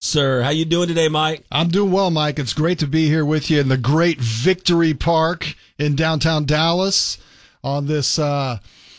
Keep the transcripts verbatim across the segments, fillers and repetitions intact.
sir. How you doing today, Mike? I'm doing well, Mike. It's great to be here with you in the great Victory Park in downtown Dallas on this uh,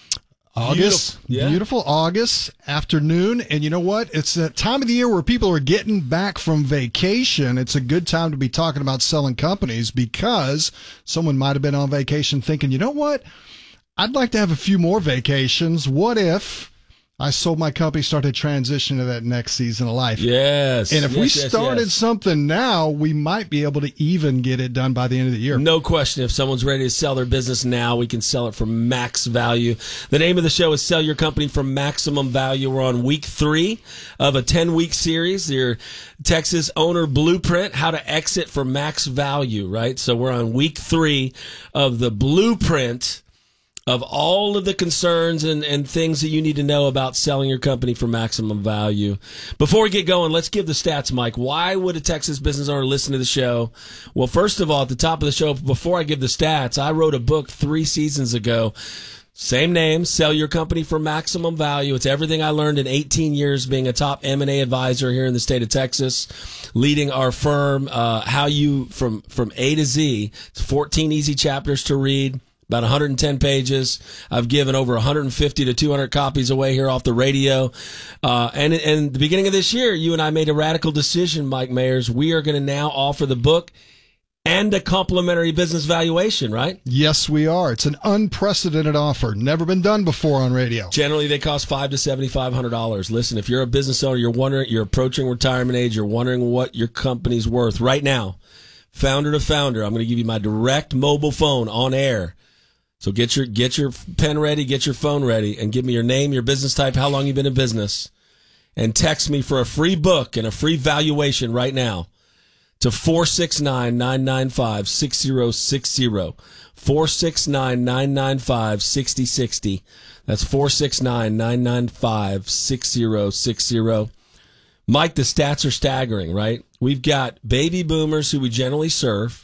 August, beautiful, yeah. beautiful August afternoon. And you know what? It's a time of the year where people are getting back from vacation. It's a good time to be talking about selling companies because someone might have been on vacation thinking, you know what? I'd like to have a few more vacations. What if I sold my company, started transitioning to that next season of life? Yes. And if yes, we yes, started yes. something now, we might be able to even get it done by the end of the year. No question. If someone's ready to sell their business now, we can sell it for max value. The name of the show is Sell Your Company for Maximum Value. We're on week three of a ten-week series, your Texas Owner Blueprint, how to exit for max value, right? So we're on week three of the blueprint of all of the concerns and, and things that you need to know about selling your company for maximum value. Before we get going, let's give the stats, Mike. Why would a Texas business owner listen to the show? Well, first of all, at the top of the show, before I give the stats, I wrote a book three seasons ago. Same name, Sell Your Company for Maximum Value. It's everything I learned in eighteen years being a top M and A advisor here in the state of Texas, leading our firm, uh, how you, from, from A to Z, it's fourteen easy chapters to read. About one hundred ten pages. I've given over one hundred fifty to two hundred copies away here off the radio. Uh, and in the beginning of this year, you and I made a radical decision, Mike Mayers. We are going to now offer the book and a complimentary business valuation, right? Yes, we are. It's an unprecedented offer. Never been done before on radio. Generally, they cost five to seventy-five hundred dollars. Listen, if you're a business owner, you're wondering, you're approaching retirement age, you're wondering what your company's worth right now, founder to founder, I'm going to give you my direct mobile phone on air. So get your get your pen ready, get your phone ready, and give me your name, your business type, how long you've been in business, and text me for a free book and a free valuation right now to four six nine, nine nine five, six zero six zero. four six nine, nine nine five, six zero six zero. That's four six nine, nine nine five, six zero six zero. Mike, the stats are staggering, right? We've got baby boomers who we generally serve.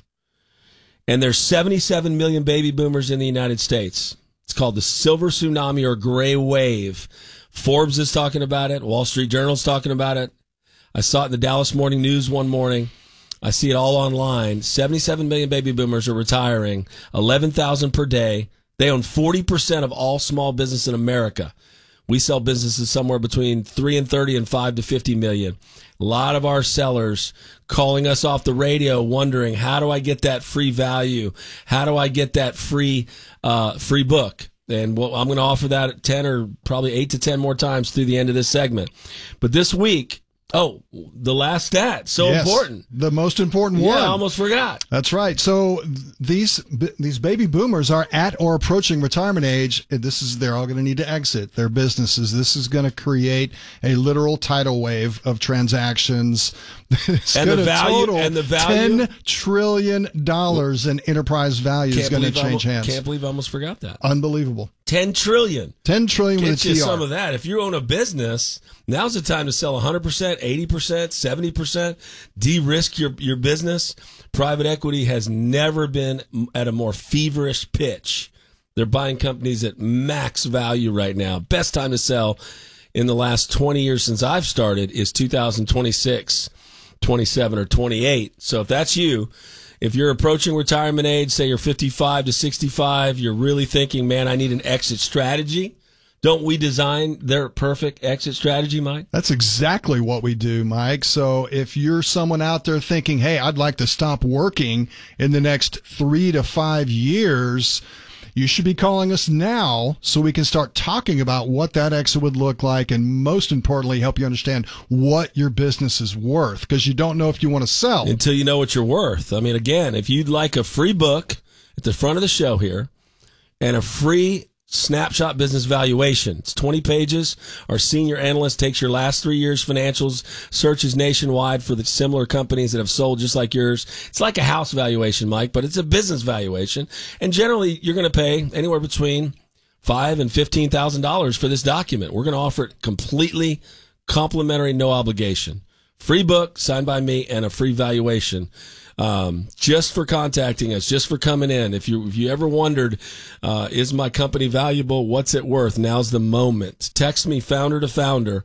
And there's seventy-seven million baby boomers in the United States. It's called the silver tsunami or gray wave. Forbes is talking about it. Wall Street Journal's talking about it. I saw it in the Dallas Morning News one morning. I see it all online. seventy-seven million baby boomers are retiring, eleven thousand per day. They own forty percent of all small business in America. We sell businesses somewhere between three and thirty and five to fifty million. A lot of our sellers calling us off the radio wondering, how do I get that free value? How do I get that free uh, free book? And well, I'm going to offer that at ten or probably eight to ten more times through the end of this segment. But this week, oh, the last stat, so yes, important. The most important one. Yeah, I almost forgot. That's right. So these these baby boomers are at or approaching retirement age. This is they're all going to need to exit their businesses. This is going to create a literal tidal wave of transactions. It's and the gonna value total and the value ten trillion dollars in enterprise value is going to change almost, hands. Can't believe I almost forgot that. Unbelievable. ten trillion. ten trillion Get with a you T R. some of that. If you own a business, now's the time to sell one hundred percent, eighty percent, seventy percent, de-risk your, your business. Private equity has never been at a more feverish pitch. They're buying companies at max value right now. Best time to sell in the last twenty years since I've started is two thousand twenty-six, twenty-seven, or twenty-eight. So if that's you, if you're approaching retirement age, say you're fifty-five to sixty-five, you're really thinking, man, I need an exit strategy. Don't we design their perfect exit strategy, Mike? That's exactly what we do, Mike. So if you're someone out there thinking, hey, I'd like to stop working in the next three to five years, you should be calling us now so we can start talking about what that exit would look like and, most importantly, help you understand what your business is worth, because you don't know if you want to sell until you know what you're worth. I mean, again, if you'd like a free book at the front of the show here and a free snapshot business valuation, it's twenty pages. Our senior analyst takes your last three years financials, searches nationwide for the similar companies that have sold just like yours. It's like a house valuation, Mike, but it's a business valuation. And generally, you're going to pay anywhere between five and fifteen thousand dollars for this document. We're going to offer it completely complimentary, no obligation. Free book signed by me and a free valuation. Um, just for contacting us, just for coming in. If you, if you ever wondered, uh, is my company valuable? What's it worth? Now's the moment. Text me founder to founder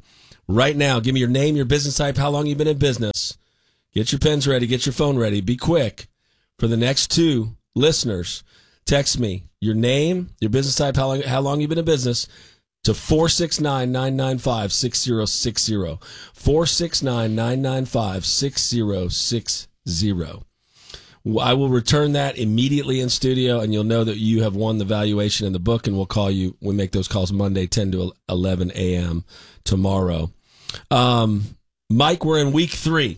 right now. Give me your name, your business type, how long you've been in business. Get your pens ready. Get your phone ready. Be quick. For the next two listeners, text me your name, your business type, how long, how long you've been in business to four six nine, nine nine five, six zero six zero. four six nine, nine nine five, six zero six zero. I will return that immediately in studio, and you'll know that you have won the valuation in the book, and we'll call you. We make those calls Monday, ten to eleven a.m. tomorrow. Um, Mike, we're in week three.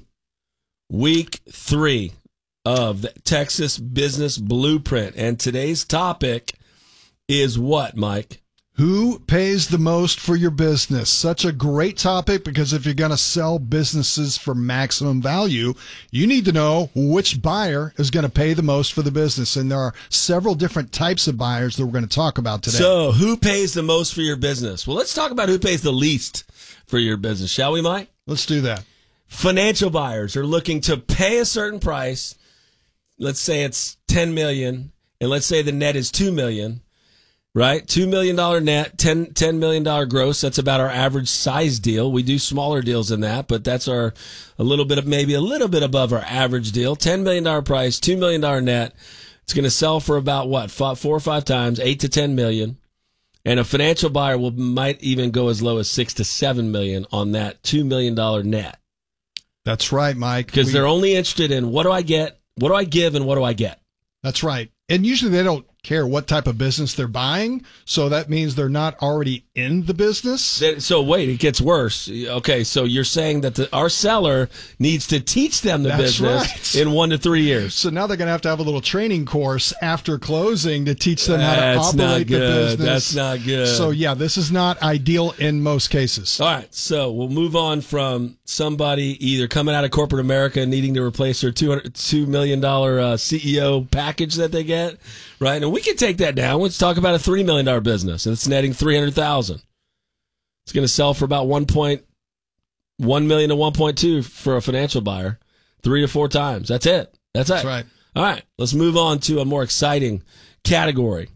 Week three of the Texas Business Blueprint. And today's topic is what, Mike? Who pays the most for your business? Such a great topic, because if you're going to sell businesses for maximum value, you need to know which buyer is going to pay the most for the business. And there are several different types of buyers that we're going to talk about today. So who pays the most for your business? Well, let's talk about who pays the least for your business, shall we, Mike? Let's do that. Financial buyers are looking to pay a certain price. Let's say it's ten million dollars, and let's say the net is two million dollars. Right? two million dollars net, ten, ten million dollars gross. That's about our average size deal. We do smaller deals than that, but that's our, a little bit of, maybe a little bit above our average deal. ten million dollars price, two million dollars net. It's going to sell for about what? Four or five times, eight to ten million. And a financial buyer will, might even go as low as six to seven million on that two million dollars net. That's right, Mike. Because We- they're only interested in what do I get, what do I give, and what do I get? That's right. And usually they don't care what type of business they're buying, so that means they're not already in the business. That- So wait, it gets worse. Okay, so you're saying that the, our seller needs to teach them the That's business right. in one to three years. So now they're going to have to have a little training course after closing to teach them how to That's not operate the good. business. That's not good. So yeah, this is not ideal in most cases. All right, so we'll move on from somebody either coming out of corporate America and needing to replace their two hundred two million dollars uh, C E O package that they get, right? And we can take that down. Let's talk about a three million dollars business, and it's netting three hundred thousand dollars. It's going to sell for about one point one million dollars to one point two for a financial buyer, three to four times. That's it. That's it. That's right. All right, let's move on to a more exciting category.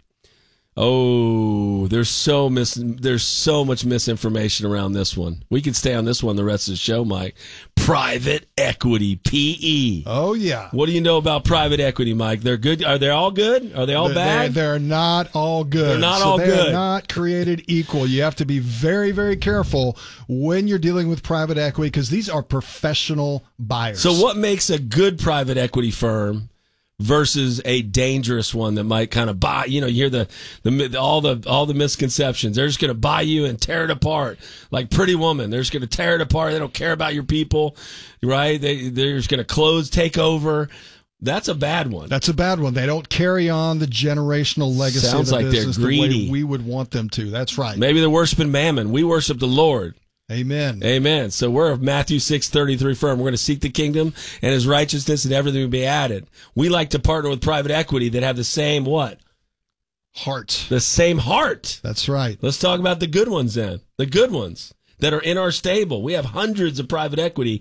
Oh, there's so mis- there's so much misinformation around this one. We could stay on this one the rest of the show, Mike. Private equity, P E. Oh yeah. What do you know about private equity, Mike? They're good. Are they all good? Are they all They're, bad? They're, they're not all good. They're not so all they good. Are not created equal. You have to be very, very careful when you're dealing with private equity, because these are professional buyers. So what makes a good private equity firm versus a dangerous one that might kind of buy, you know, you hear the, the all the all the misconceptions. They're just going to buy you and tear it apart like Pretty Woman. They're just going to tear it apart. They don't care about your people, right? They they're just going to close, take over. That's a bad one. That's a bad one. They don't carry on the generational legacy Sounds of the like they're business greedy. the way we would want them to. That's right. Maybe they're worshiping mammon. We worship the Lord. Amen. Amen. So we're a Matthew six thirty-three firm. We're going to seek the kingdom and his righteousness, and everything will be added. We like to partner with private equity that have the same what? Heart. The same heart. That's right. Let's talk about the good ones then. The good ones that are in our stable. We have hundreds of private equity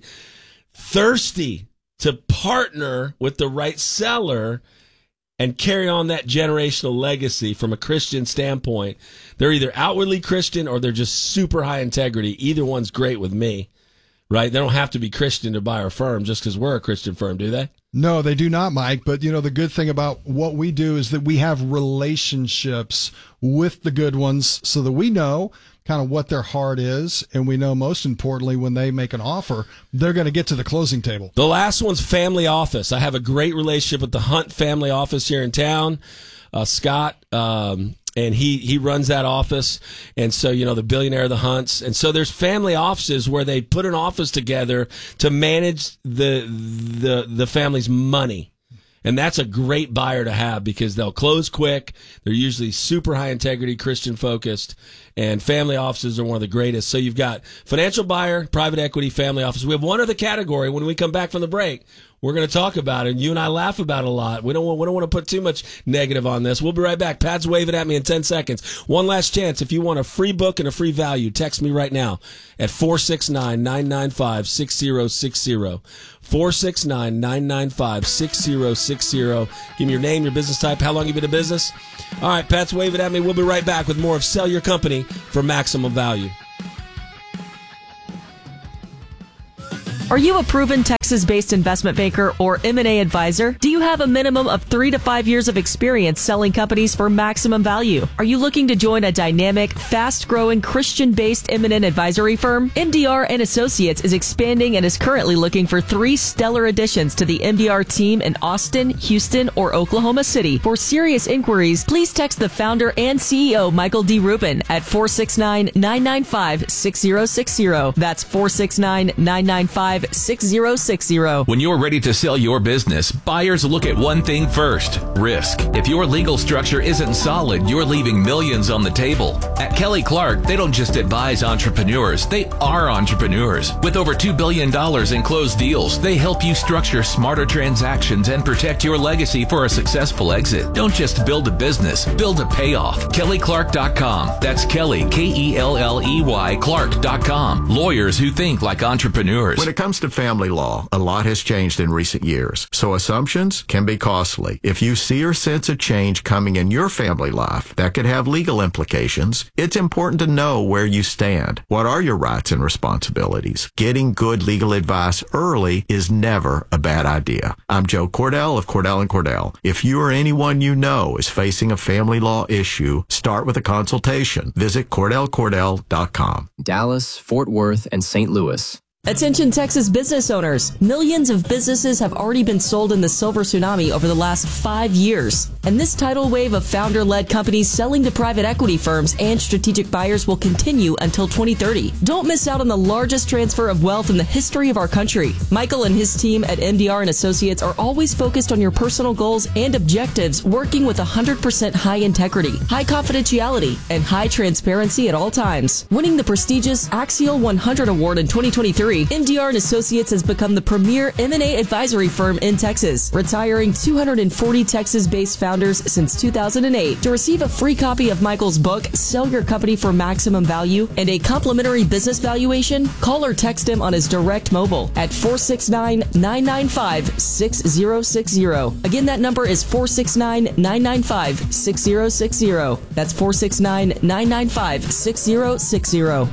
thirsty to partner with the right seller and carry on that generational legacy from a Christian standpoint. They're either outwardly Christian or they're just super high integrity. Either one's great with me, right? They don't have to be Christian to buy our firm just because we're a Christian firm, do they? No, they do not, Mike. But, you know, the good thing about what we do is that we have relationships with the good ones so that we know kind of what their heart is. And we know, most importantly, when they make an offer, they're going to get to the closing table. The last one's family office. I have a great relationship with the Hunt family office here in town. Uh, Scott, um, and he, he runs that office. And so, you know, the billionaire, the Hunts. And so there's family offices where they put an office together to manage the, the, the family's money. And that's a great buyer to have because they'll close quick. They're usually super high integrity, Christian focused, and family offices are one of the greatest. So you've got financial buyer, private equity, family office. We have one other category when we come back from the break. We're going to talk about it, and you and I laugh about it a lot. We don't want, we don't want to put too much negative on this. We'll be right back. Pat's waving at me in ten seconds. One last chance. If you want a free book and a free value, text me right now at four six nine, nine nine five, six zero six zero. four six nine, nine nine five, six zero six zero. Give me your name, your business type, how long you've been in business. All right, Pat's waving at me. We'll be right back with more of Sell Your Company for maximum value. Are you a proven Texas-based investment banker or M and A advisor? Do you have a minimum of three to five years of experience selling companies for maximum value? Are you looking to join a dynamic, fast-growing, Christian-based M and A advisory firm? M D R and Associates is expanding and is currently looking for three stellar additions to the M D R team in Austin, Houston, or Oklahoma City. For serious inquiries, please text the founder and C E O, Michael D. Rubin, at four six nine, nine nine five, six zero six zero. That's four six nine, nine nine five, six zero six zero. When you're ready to sell your business, buyers look at one thing first: risk. If your legal structure isn't solid, you're leaving millions on the table. At Kelly Clark, they don't just advise entrepreneurs, they are entrepreneurs. With over two billion dollars in closed deals, they help you structure smarter transactions and protect your legacy for a successful exit. Don't just build a business, build a payoff. Kelly Clark dot com. That's Kelly, K E L L E Y, Clark dot com. Lawyers who think like entrepreneurs. When it comes to family law, a lot has changed in recent years, so assumptions can be costly. If you see or sense a change coming in your family life that could have legal implications, it's important to know where you stand. What are your rights and responsibilities? Getting good legal advice early is never a bad idea. I'm Joe Cordell of Cordell and Cordell. If you or anyone you know is facing a family law issue, start with a consultation. Visit Cordell Cordell dot com. Dallas, Fort Worth, and Saint Louis. Attention Texas business owners. Millions of businesses have already been sold in the silver tsunami over the last five years. And this tidal wave of founder-led companies selling to private equity firms and strategic buyers will continue until twenty thirty. Don't miss out on the largest transfer of wealth in the history of our country. Michael and his team at M D R and Associates are always focused on your personal goals and objectives, working with one hundred percent high integrity, high confidentiality, and high transparency at all times. Winning the prestigious Axial one hundred Award in twenty twenty-three, M D R and Associates has become the premier M and A advisory firm in Texas, retiring two hundred forty Texas-based founders since two thousand eight. To receive a free copy of Michael's book, Sell Your Company for Maximum Value, and a complimentary business valuation, call or text him on his direct mobile at four six nine, nine nine five, six zero six zero. Again, that number is four six nine, nine nine five, six zero six zero. That's four six nine, nine nine five, six zero six zero.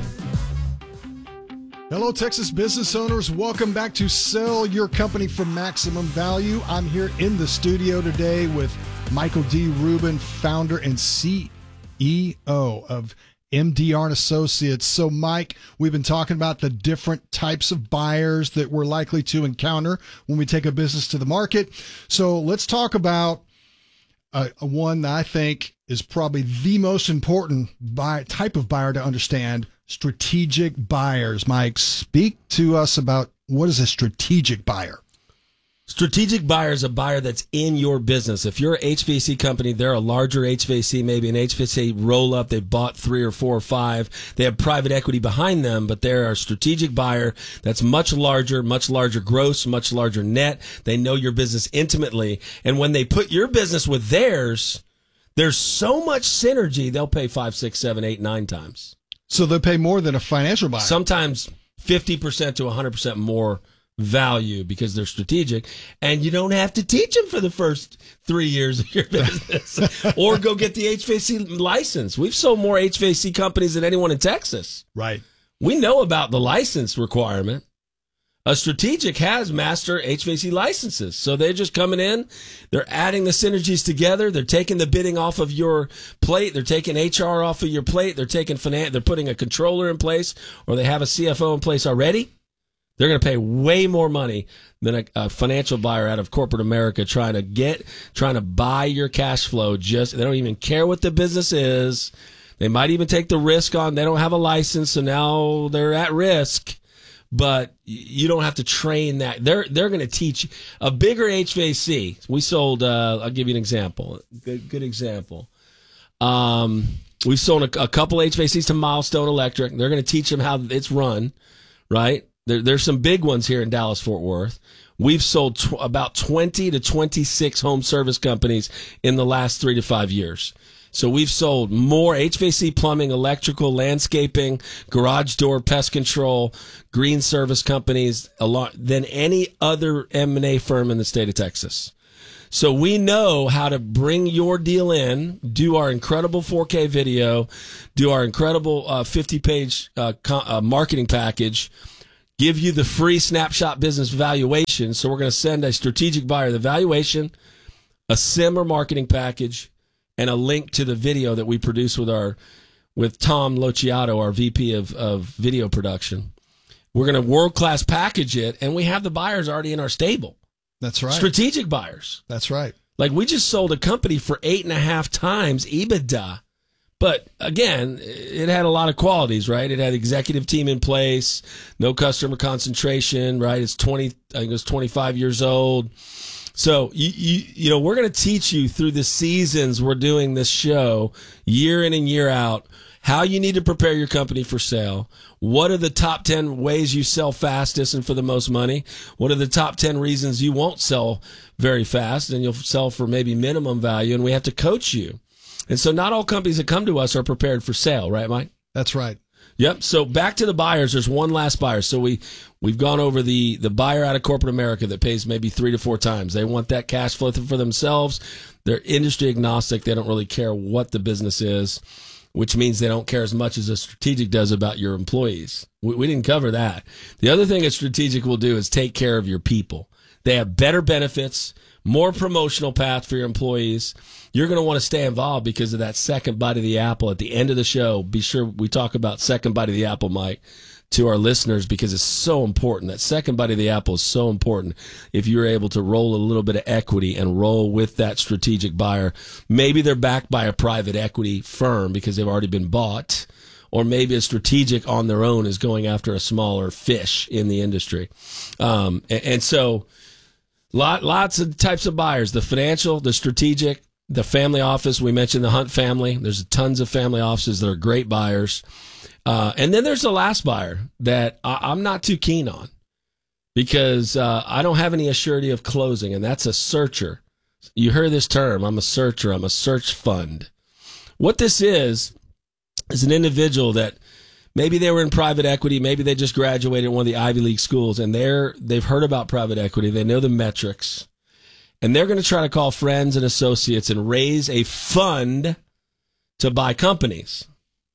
Hello, Texas business owners. Welcome back to Sell Your Company for Maximum Value. I'm here in the studio today with Michael D. Rubin, founder and C E O of M D R and Associates. So, Mike, we've been talking about the different types of buyers that we're likely to encounter when we take a business to the market. So let's talk about a, a one that I think is probably the most important buy, type of buyer to understand: strategic buyers. Mike, speak to us about what is a strategic buyer. Strategic buyer is a buyer that's in your business. If you're an H V A C company, they're a larger H V A C, maybe an H V A C roll-up. They've bought three or four or five. They have private equity behind them, but they're a strategic buyer that's much larger, much larger gross, much larger net. They know your business intimately. And when they put your business with theirs, there's so much synergy, they'll pay five, six, seven, eight, nine times. So they pay more than a financial buyer. Sometimes fifty percent to one hundred percent more value because they're strategic, and you don't have to teach them for the first three years of your business or go get the H V A C license. We've sold more H V A C companies than anyone in Texas. Right. We know about the license requirement. A strategic has master H V A C licenses. So they're just coming in. They're adding the synergies together. They're taking the bidding off of your plate. They're taking H R off of your plate. They're taking finance. They're putting a controller in place, or they have a C F O in place already. They're going to pay way more money than a, a financial buyer out of corporate America trying to get, trying to buy your cash flow. Just, they don't even care what the business is. They might even take the risk on. They don't have a license, so now they're at risk. But you don't have to train that. They're they're going to teach a bigger H V A C. We sold. Uh, I'll give you an example. Good good example. Um, we sold a, a couple H V A Cs to Milestone Electric. They're going to teach them how it's run. Right. There, there's some big ones here in Dallas Fort Worth. We've sold tw- about twenty to twenty-six home service companies in the last three to five years. So we've sold more H V A C, plumbing, electrical, landscaping, garage door, pest control, green service companies a lot than any other M and A firm in the state of Texas. So we know how to bring your deal in, do our incredible four K video, do our incredible uh, fifty-page uh, co- uh, marketing package, give you the free Snapshot Business valuation. So we're going to send a strategic buyer the valuation, a SIM or marketing package, and a link to the video that we produce with our with Tom Lociato, our V P of, of video production. We're going to world-class package it, and we have the buyers already in our stable. That's right. Strategic buyers. That's right. Like, we just sold a company for eight and a half times EBITDA. But again, it had a lot of qualities, right? It had executive team in place, no customer concentration, right? It's twenty, I think it was twenty-five years old. So, you, you, you know, we're going to teach you through the seasons we're doing this show, year in and year out, how you need to prepare your company for sale. What are the top ten ways you sell fastest and for the most money? What are the top ten reasons you won't sell very fast and you'll sell for maybe minimum value? And we have to coach you. And so not all companies that come to us are prepared for sale, right, Mike? That's right. Yep. So back to the buyers. There's one last buyer. So we, we've gone over the, the buyer out of corporate America that pays maybe three to four times. They want that cash flow for themselves. They're industry agnostic. They don't really care what the business is, which means they don't care as much as a strategic does about your employees. We, we didn't cover that. The other thing a strategic will do is take care of your people. They have better benefits, more promotional path for your employees. You're going to want to stay involved because of that second bite of the apple at the end of the show. Be sure we talk about second bite of the apple, Mike, to our listeners because it's so important. That second bite of the apple is so important. If you're able to roll a little bit of equity and roll with that strategic buyer, maybe they're backed by a private equity firm because they've already been bought, or maybe a strategic on their own is going after a smaller fish in the industry. Um, and, and so lot, lots of types of buyers, the financial, the strategic, the family office. We mentioned the Hunt family. There's tons of family offices that are great buyers. Uh, and then there's the last buyer that I, I'm not too keen on because uh, I don't have any assurity of closing, and that's a searcher. You heard this term. I'm a searcher. I'm a search fund. What this is is an individual that maybe they were in private equity, maybe they just graduated one of the Ivy League schools, and they're they've heard about private equity. They know the metrics, and they're going to try to call friends and associates and raise a fund to buy companies.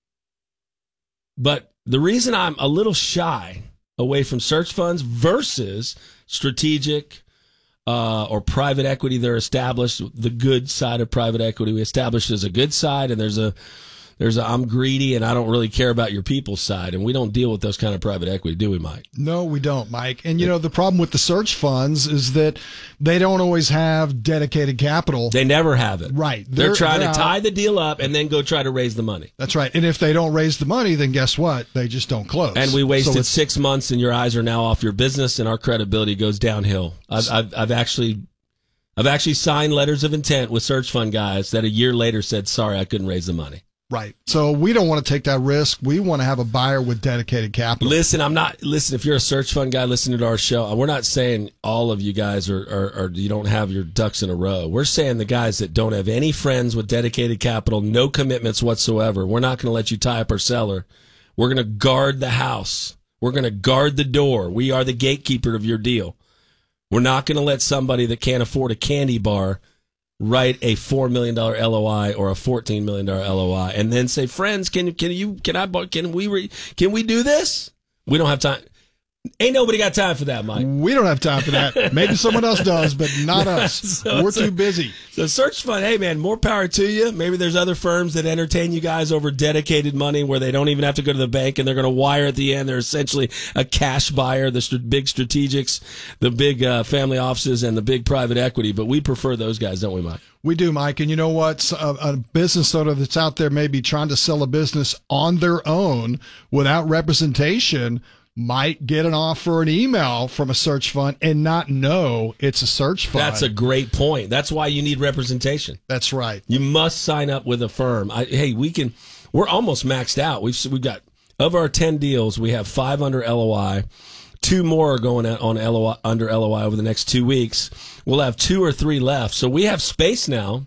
But the reason I'm a little shy away from search funds versus strategic uh, or private equity, they're established, the good side of private equity, we established as a good side, and there's a There's a I'm greedy and I don't really care about your people's side, and we don't deal with those kind of private equity, do we, Mike? No, we don't, Mike. And, you know, the problem with the search funds is that they don't always have dedicated capital. They never have it. Right. They're, they're trying they're to tie the deal up and then go try to raise the money. That's right. And if they don't raise the money, then guess what? They just don't close. And we wasted so six months, and your eyes are now off your business, and our credibility goes downhill. I've, I've, I've actually... I've actually signed letters of intent with search fund guys that a year later said, sorry, I couldn't raise the money. Right. So we don't want to take that risk. We want to have a buyer with dedicated capital. Listen, I'm not, listen, if you're a search fund guy listening to our show, we're not saying all of you guys are, are, are you don't have your ducks in a row. We're saying the guys that don't have any friends with dedicated capital, no commitments whatsoever. We're not going to let you tie up our cellar. We're going to guard the house. We're going to guard the door. We are the gatekeeper of your deal. We're not going to let somebody that can't afford a candy bar write a four million dollars L O I or a fourteen million dollars L O I and then say, friends, can can you can I can we re, can we do this? We don't have time. Ain't nobody got time for that, Mike. We don't have time for that. Maybe someone else does, but not us. so, We're so, too busy. So search fund, hey man, more power to you. Maybe there's other firms that entertain you guys over dedicated money where they don't even have to go to the bank and they're going to wire at the end. They're essentially a cash buyer, the st- big strategics, the big uh, family offices, and the big private equity. But we prefer those guys, don't we, Mike? We do, Mike. And you know what? A, a business owner that's out there maybe trying to sell a business on their own without representation might get an offer, an email from a search fund and not know it's a search fund. That's a great point. That's why you need representation. That's right. You must sign up with a firm. I, hey, we can, we're almost maxed out. We've, we've got, of our ten deals, we have five under L O I. Two more are going on L O I, under L O I over the next two weeks. We'll have two or three left. So we have space now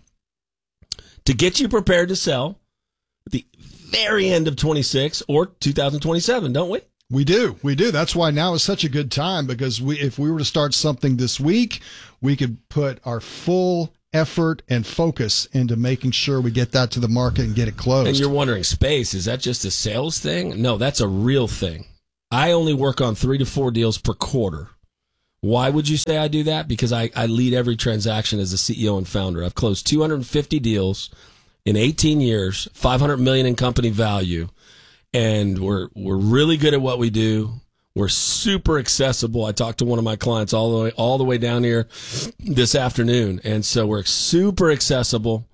to get you prepared to sell at the very end of twenty-six or two thousand twenty-seven, don't we? We do. We do. That's why now is such a good time, because we, if we were to start something this week, we could put our full effort and focus into making sure we get that to the market and get it closed. And you're wondering, space, is that just a sales thing? No, that's a real thing. I only work on three to four deals per quarter. Why would you say I do that? Because I, I lead every transaction as a C E O and founder. I've closed two hundred fifty deals in eighteen years, five hundred million in company value, and we're we're really good at what we do. We're super accessible. I talked to one of my clients all the way all the way down here this afternoon, and so we're super accessible.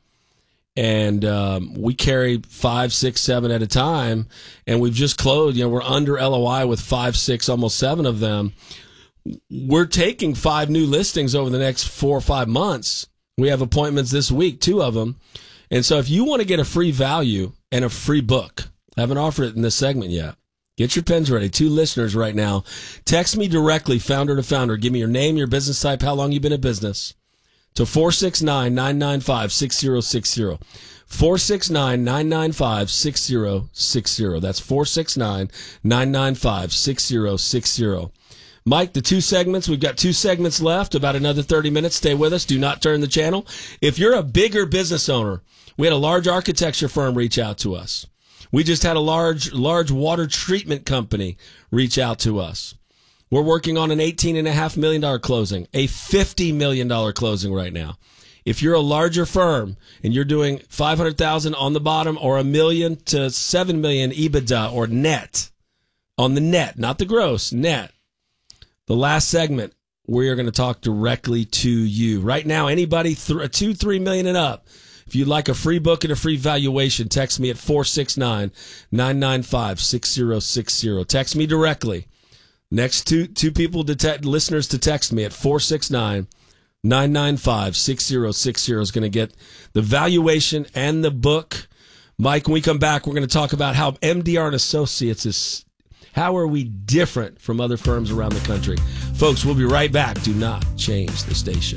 And um, we carry five, six, seven at a time, and we've just closed. You know, we're under L O I with five, six, almost seven of them. We're taking five new listings over the next four or five months. We have appointments this week, two of them. And so if you want to get a free value and a free book, I haven't offered it in this segment yet. Get your pens ready. Two listeners right now. Text me directly, founder to founder. Give me your name, your business type, how long you've been in business, to four six nine, nine nine five, six zero six zero. four six nine, nine nine five, six zero six zero. That's four six nine, nine nine five, six zero six zero. Mike, the two segments, we've got two segments left, about another thirty minutes. Stay with us. Do not turn the channel. If you're a bigger business owner, we had a large architecture firm reach out to us. We just had a large, large water treatment company reach out to us. We're working on an eighteen point five million dollars closing, a fifty million dollars closing right now. If you're a larger firm and you're doing five hundred thousand dollars on the bottom or a million to seven million EBITDA or net, on the net, not the gross, net. The last segment, we are going to talk directly to you. Right now, anybody th- two, three million and up. If you'd like a free book and a free valuation, text me at four six nine, nine nine five, six zero six zero. Text me directly. Next two two people, to te- listeners to text me at four six nine, nine nine five, six zero six zero is going to get the valuation and the book. Mike, when we come back, we're going to talk about how M D R and Associates is, how are we different from other firms around the country? Folks, we'll be right back. Do not change the station.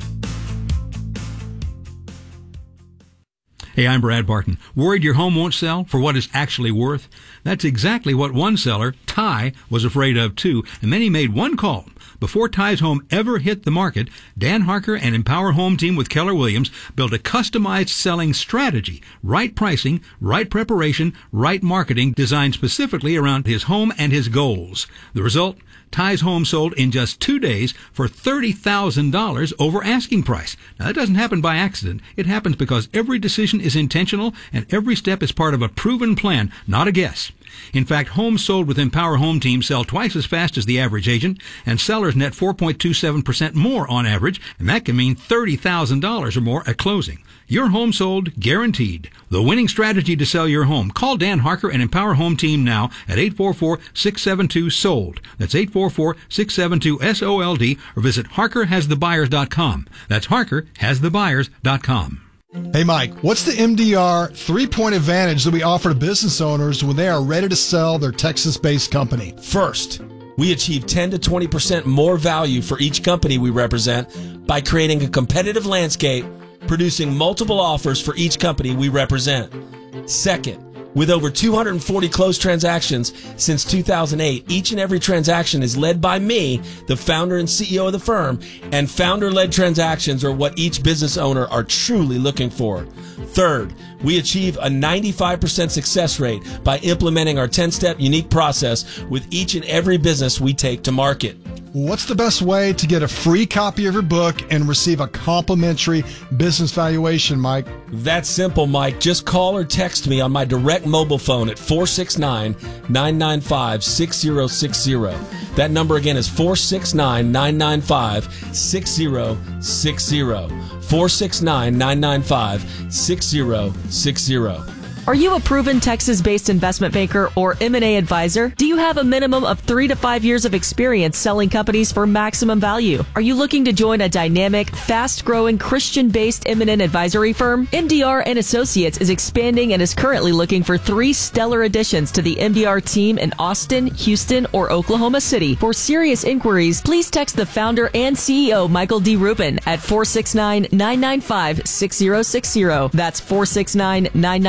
Hey, I'm Brad Barton. Worried your home won't sell for what it's actually worth? That's exactly what one seller, Ty, was afraid of too, and then he made one call. Before Ty's home ever hit the market, Dan Harker and Empower Home Team with Keller Williams built a customized selling strategy. Right pricing, right preparation, right marketing designed specifically around his home and his goals. The result? Ty's home sold in just two days for thirty thousand dollars over asking price. Now, that doesn't happen by accident. It happens because every decision is intentional and every step is part of a proven plan, not a guess. In fact, homes sold with Empower Home Team sell twice as fast as the average agent, and sellers net four point two seven percent more on average, and that can mean thirty thousand dollars or more at closing. Your home sold, guaranteed. The winning strategy to sell your home. Call Dan Harker and Empower Home Team now at eight four four, six seven two, sold. That's eight four four, six seven two, S O L D, or visit harker has the buyers dot com. That's harker has the buyers dot com. Hey, Mike, what's the M D R three-point advantage that we offer to business owners when they are ready to sell their Texas-based company? First, we achieve ten to twenty percent more value for each company we represent by creating a competitive landscape, producing multiple offers for each company we represent. Second, with over two hundred forty closed transactions since two thousand eight, each and every transaction is led by me, the founder and C E O of the firm, and founder-led transactions are what each business owner are truly looking for. Third, we achieve a ninety-five percent success rate by implementing our ten-step unique process with each and every business we take to market. What's the best way to get a free copy of your book and receive a complimentary business valuation, Mike? That's simple, Mike. Just call or text me on my direct mobile phone at four six nine, nine nine five, six zero six zero. That number again is four six nine, nine nine five, six zero six zero. four six nine, nine nine five, six zero six zero. Are you a proven Texas-based investment banker or M and A advisor? Do you have a minimum of three to five years of experience selling companies for maximum value? Are you looking to join a dynamic, fast-growing, Christian-based M and A advisory firm? M D R and Associates is expanding and is currently looking for three stellar additions to the M D R team in Austin, Houston, or Oklahoma City. For serious inquiries, please text the founder and C E O, Michael D. Rubin, at four six nine, nine nine five, six zero six zero. That's four six nine, nine nine five,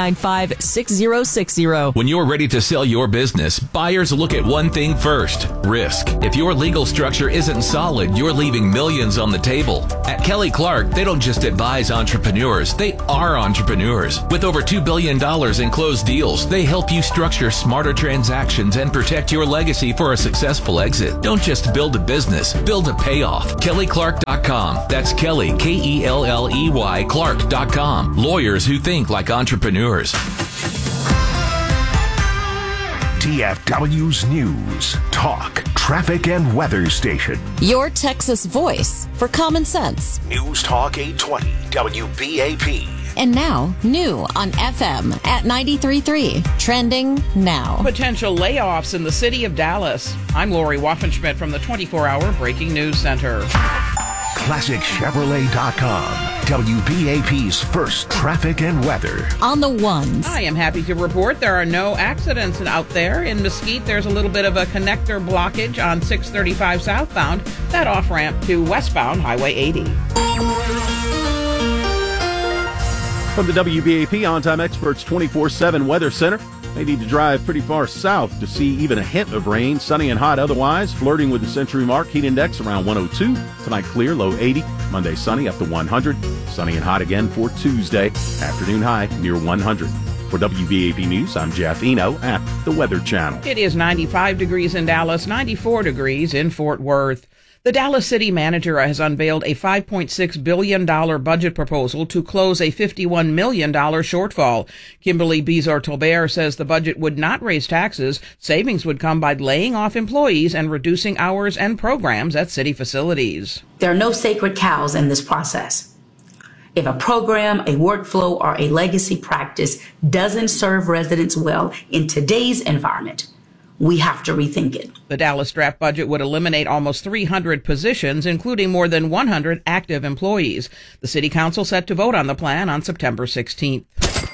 five, six zero six zero. When you're ready to sell your business, buyers look at one thing first, risk. If your legal structure isn't solid, you're leaving millions on the table. At Kelly Clark, they don't just advise entrepreneurs, they are entrepreneurs. With over two billion dollars in closed deals, they help you structure smarter transactions and protect your legacy for a successful exit. Don't just build a business, build a payoff. Kelly Clark dot com. That's Kelly, K E L L E Y, Clark dot com. Lawyers who think like entrepreneurs. T F W's News, Talk, Traffic, and Weather Station. Your Texas voice for common sense. News Talk eight twenty W B A P. And now, new on F M at ninety-three point three. Trending now. Potential layoffs in the city of Dallas. I'm Lori Waffenschmidt from the twenty-four hour Breaking News Center. Classic Chevrolet dot com. W B A P's first traffic and weather. On the ones. I am happy to report there are no accidents out there. In Mesquite, there's a little bit of a connector blockage on six thirty-five southbound, that off-ramp to westbound Highway eighty. From the W B A P On-Time Experts twenty-four seven Weather Center, they need to drive pretty far south to see even a hint of rain. Sunny and hot otherwise, flirting with the century mark. Heat index around one oh two. Tonight clear, low eighty. Monday sunny up to one hundred. Sunny and hot again for Tuesday. Afternoon high near one hundred. For W B A P News, I'm Jeff Eno at the Weather Channel. It is ninety-five degrees in Dallas, ninety-four degrees in Fort Worth. The Dallas City Manager has unveiled a five point six billion dollars budget proposal to close a fifty-one million dollars shortfall. Kimberly Bizor-Tolbert says the budget would not raise taxes. Savings would come by laying off employees and reducing hours and programs at city facilities. There are no sacred cows in this process. If a program, a workflow, or a legacy practice doesn't serve residents well in today's environment, we have to rethink it. The Dallas draft budget would eliminate almost three hundred positions, including more than one hundred active employees. The City Council set to vote on the plan on September sixteenth.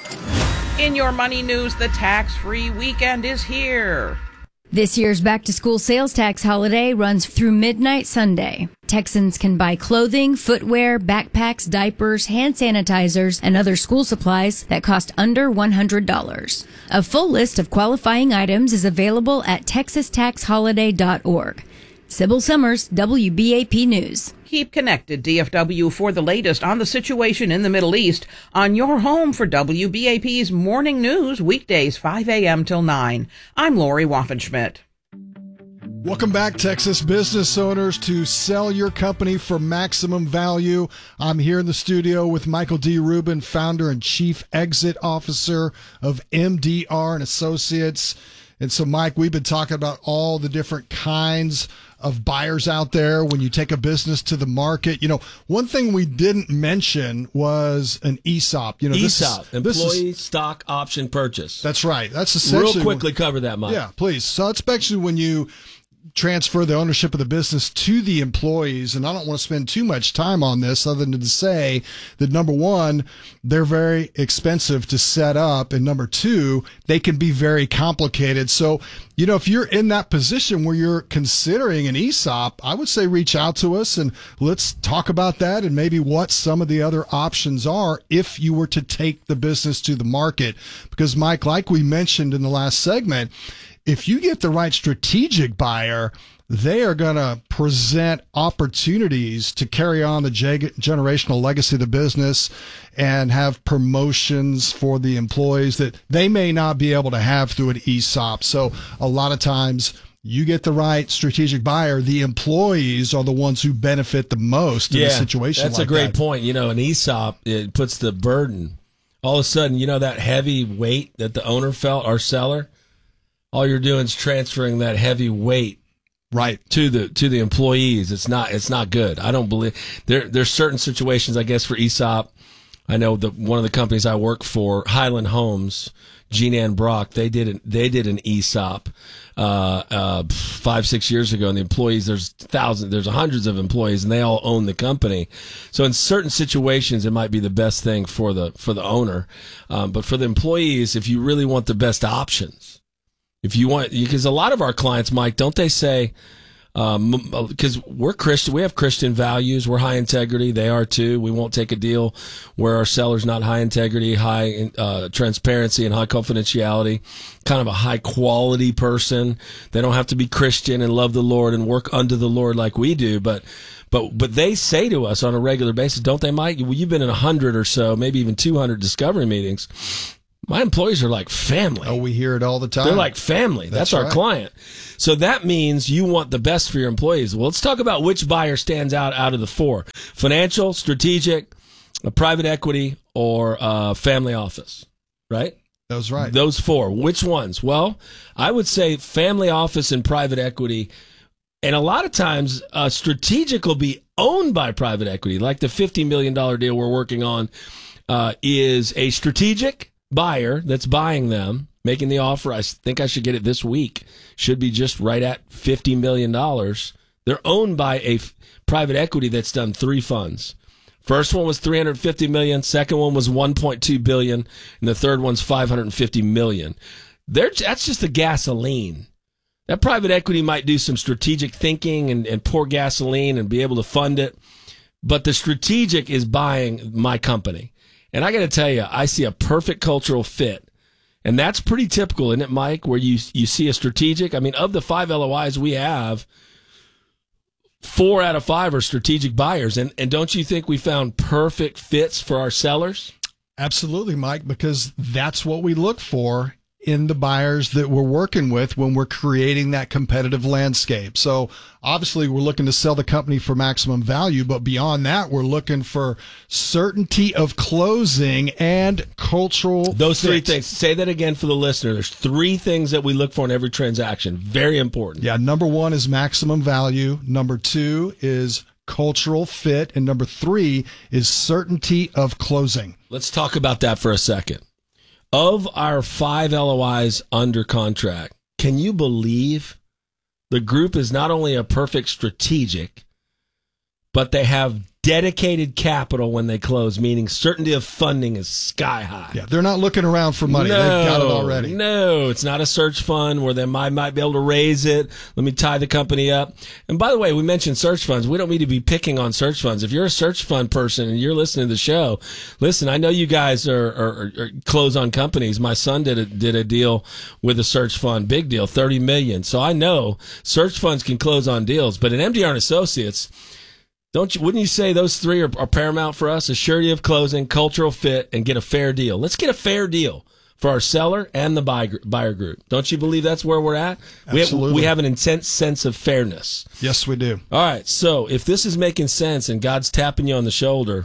In your money news, the tax-free weekend is here. This year's back-to-school sales tax holiday runs through midnight Sunday. Texans can buy clothing, footwear, backpacks, diapers, hand sanitizers, and other school supplies that cost under one hundred dollars. A full list of qualifying items is available at texas tax holiday dot org. Sybil Summers, W B A P News. Keep connected, D F W, for the latest on the situation in the Middle East on your home for W B A P's Morning News, weekdays five a.m. till nine. I'm Lori Waffenschmidt. Welcome back, Texas business owners, to Sell Your Company for Maximum Value. I'm here in the studio with Michael D. Rubin, founder and chief exit officer of M D R and Associates. And so, Mike, we've been talking about all the different kinds of buyers out there when you take a business to the market. You know, one thing we didn't mention was an E S O P. You know, E S O P, this is, Employee this is, Stock Option Purchase. That's right. That's essentially real quickly cover that, Mike. Yeah, please. So, especially when you transfer the ownership of the business to the employees. And I don't want to spend too much time on this other than to say that, number one, they're very expensive to set up. And number two, they can be very complicated. So, you know, if you're in that position where you're considering an E S O P, I would say reach out to us and let's talk about that and maybe what some of the other options are if you were to take the business to the market. Because, Mike, like we mentioned in the last segment, if you get the right strategic buyer, they are going to present opportunities to carry on the generational legacy of the business and have promotions for the employees that they may not be able to have through an E S O P. So a lot of times you get the right strategic buyer, the employees are the ones who benefit the most in yeah, a situation like that. That's a great point. You know, an E S O P, it puts the burden. All of a sudden, you know, that heavy weight that the owner felt, our seller, all you're doing is transferring that heavy weight right to the to the employees. It's not it's not good. I don't believe there there's certain situations, I guess, for E S O P. I know the one of the companies I work for, Highland Homes, Jean Ann Brock, they did an, they did an E S O P uh, uh, five six years ago, and the employees, there's thousands, there's hundreds of employees, and they all own the company. So in certain situations, it might be the best thing for the for the owner, um, but for the employees, if you really want the best options. If you want, because a lot of our clients, Mike, don't they say, because um, we're Christian, we have Christian values. We're high integrity. They are too. We won't take a deal where our seller's not high integrity, high uh, transparency, and high confidentiality. Kind of a high quality person. They don't have to be Christian and love the Lord and work under the Lord like we do, but. But but they say to us on a regular basis, don't they, Mike? Well, you've been in a hundred or so, maybe even two hundred discovery meetings. My employees are like family. Oh, we hear it all the time. They're like family. That's, That's our right. client. So that means you want the best for your employees. Well, let's talk about which buyer stands out out of the four: financial, strategic, a private equity, or uh, family office. Right? That's right. Those four. Which ones? Well, I would say family office and private equity. And a lot of times, uh, strategic will be owned by private equity, like the fifty million dollars deal we're working on uh, is a strategic buyer that's buying them, making the offer. I think I should get it this week. Should be just right at fifty million dollars. They're owned by a f- private equity that's done three funds. First one was three hundred fifty million dollars. Second one was one point two billion dollars. And the third one's five hundred fifty million dollars. They're, that's just the gasoline. That private equity might do some strategic thinking and, and pour gasoline and be able to fund it. But the strategic is buying my company. And I got to tell you, I see a perfect cultural fit. And that's pretty typical, isn't it, Mike, where you, you see a strategic? I mean, of the five L O Is we have, four out of five are strategic buyers. And, and don't you think we found perfect fits for our sellers? Absolutely, Mike, because that's what we look for in the buyers that we're working with when we're creating that competitive landscape. So obviously we're looking to sell the company for maximum value, but beyond that, we're looking for certainty of closing and cultural Those fit. three things. Say that again for the listener. There's three things that we look for in every transaction. Very important. Yeah. Number one is maximum value. Number two is cultural fit. And number three is certainty of closing. Let's talk about that for a second. Of our five L O Is under contract, can you believe the group is not only a perfect strategic, but they have dedicated capital when they close, meaning certainty of funding is sky high. Yeah, they're not looking around for money. No, They've got it already. No, it's not a search fund where they might, might be able to raise it. Let me tie the company up. And by the way, we mentioned search funds. We don't need to be picking on search funds. If you're a search fund person and you're listening to the show, listen, I know you guys are, are, are close on companies. My son did a, did a deal with a search fund, big deal, thirty million dollars. So I know search funds can close on deals, but at M D R and Associates, Don't you? Wouldn't you say those three are, are paramount for us? A surety of closing, cultural fit, and get a fair deal. Let's get a fair deal for our seller and the buy, buyer group. Don't you believe that's where we're at? Absolutely. We have, we have an intense sense of fairness. Yes, we do. All right. So if this is making sense and God's tapping you on the shoulder